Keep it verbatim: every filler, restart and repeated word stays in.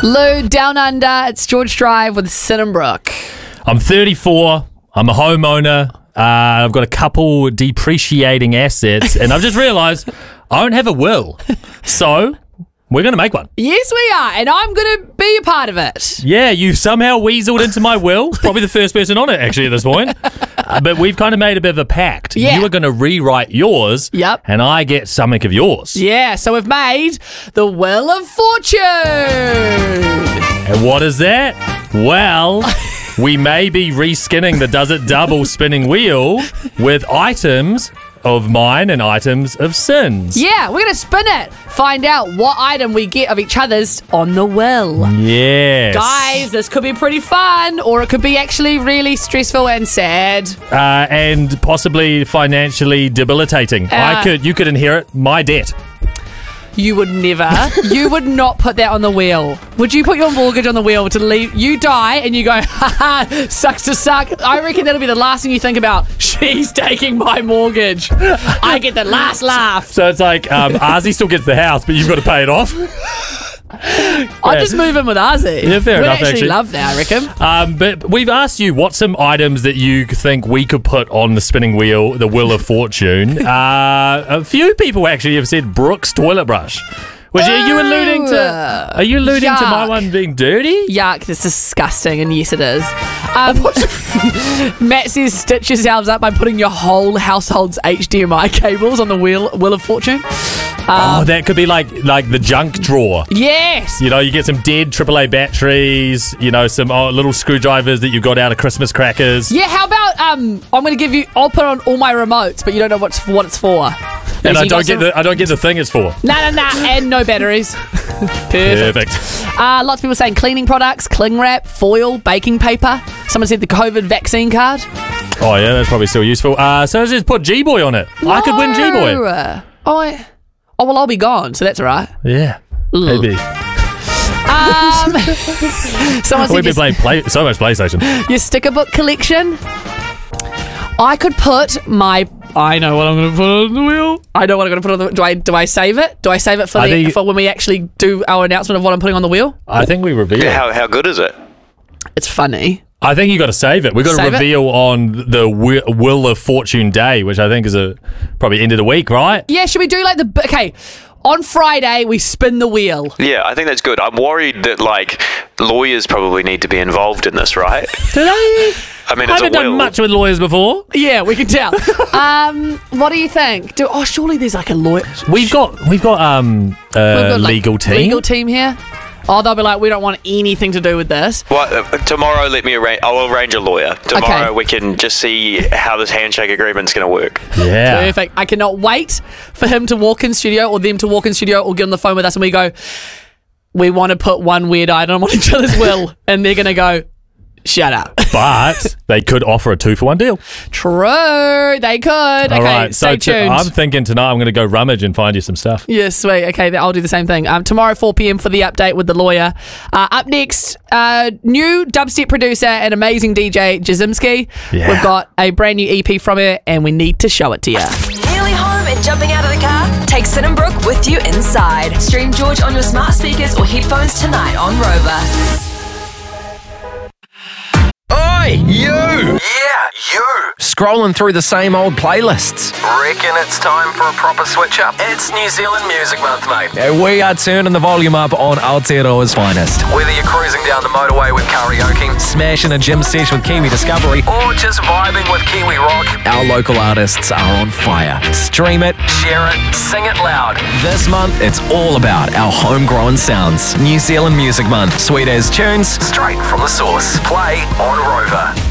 Lou, Down Under, it's George Drive with Cinnambrook. I'm thirty-four. I'm a homeowner. Uh, I've got a couple depreciating assets, and I've just realised I don't have a will. So we're going to make one. Yes, we are, and I'm going to be a part of it. Yeah, you somehow weaseled into my will. Probably the first person on it, actually, at this point. Uh, but we've kind of made a bit of a pact. Yeah. You are going to rewrite yours. Yep. And I get something of yours. Yeah, so we've made the Wheel of Fortune. And what is that? Well, we may be reskinning the Does It Double spinning wheel with items of mine and items of Sin's. Yeah, we're going to spin it. Find out what item we get of each other's on the wheel. Yes. Guys, this could be pretty fun, or it could be actually really stressful and sad. Uh, and possibly financially debilitating. Uh, I could, you could inherit my debt. You would never. You would not put that on the wheel. Would you put your mortgage on the wheel to leave? You die and you go, ha ha, sucks to suck. I reckon that'll be the last thing you think about. She's taking my mortgage. I get the last laugh. So it's like, um, Ozzy still gets the house, but you've got to pay it off. I'll just move in with Ozzy. Yeah, fair We'd enough, actually, actually. love that, I reckon. Um, but we've asked you what's some items that you think we could put on the spinning wheel, the Wheel of Fortune. Uh, a few people actually have said Brooks toilet brush. Which are you alluding to? Are you alluding to my Yuck. one being dirty? Yuck, that's disgusting, and yes it is. Um, Matt says stitch yourselves up by putting your whole household's H D M I cables on the wheel, wheel of Fortune. Oh, that could be like like the junk drawer. Yes! You know, you get some dead triple A batteries, you know, some oh, little screwdrivers that you got out of Christmas crackers. Yeah, how about, um, I'm going to give you, I'll put on all my remotes, but you don't know what's, what it's for. And So I you don't got get some- the I don't get the thing it's for. Nah, nah, nah, and no batteries. Perfect. Perfect. Uh, lots of people saying cleaning products, cling wrap, foil, baking paper. Someone said the COVID vaccine card. Oh yeah, that's probably still useful. Uh, so let's just put G-Boy on it. I could win G-Boy. No. Oh, I, oh, well, I'll be gone, so that's all right. Yeah. Ugh. Maybe. Um, someone said We've been your, playing play, so much PlayStation. your sticker book collection. I could put my. I know what I'm going to put on the wheel. I know what I'm going to put on the. Do I do I save it? Do I save it for I the think- for when we actually do our announcement of what I'm putting on the wheel? I think we reveal. How, how good is it? It's funny. I think you got to save it. We've got to Save it? reveal on the Wheel Wheel of Fortune Day, which I think is a probably end of the week, right? Yeah, should we do like the okay? On Friday we spin the wheel. Yeah, I think that's good. I'm worried that, like, lawyers probably need to be involved in this, right? Did I? I mean, I it's a haven't done will. much with lawyers before. Yeah, we can tell. um, what do you think? Do oh, surely there's like a lawyer. We've got we've got um a We've got, like, legal team. Legal team here. Oh, they'll be like, we don't want anything to do with this. Well, uh, tomorrow, let me arrange. I'll arrange a lawyer. Tomorrow, Okay. we can just see how this handshake agreement's going to work. Yeah. Perfect. I cannot wait for him to walk in studio or them to walk in studio or get on the phone with us and we go, we want to put one weird item on each other's will. And they're going to go, shut up. But they could offer a two for one deal. True. They could. All okay, right. stay So t- tuned. I'm thinking tonight I'm going to go rummage and find you some stuff. Yeah, sweet. Okay, th- I'll do the same thing. Um, tomorrow, four p.m. for the update with the lawyer. Uh, up next, uh, new dubstep producer and amazing D J, Jazimski. Yeah. We've got a brand new E P from her, and we need to show it to you. Nearly home and jumping out of the car? Take Cinnambrook with you inside. Stream George on your smart speakers or headphones tonight on Rover. Oi, you! Yeah, you. Scrolling through the same old playlists. Reckon it's time for a proper switch up? It's New Zealand Music Month, mate. Uh, We are turning the volume up on Aotearoa's finest. Whether you're cruising down the motorway with karaoke, Smashing a gym sesh with Kiwi Discovery, or just vibing with Kiwi Rock, our local artists are on fire. Stream it. share it, sing it loud. This month, it's all about our homegrown sounds. New Zealand Music Month. Sweet as tunes. Straight from the source. Play on Rover.